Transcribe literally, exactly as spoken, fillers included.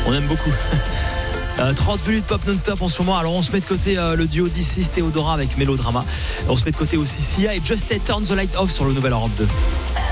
On aime beaucoup. Euh, trente minutes pop non-stop en ce moment. Alors on se met de côté euh, le duo D six Théodora avec Mélodrama. On se met de côté aussi Sia et Just Turn the Light Off sur le nouvel Europe deux.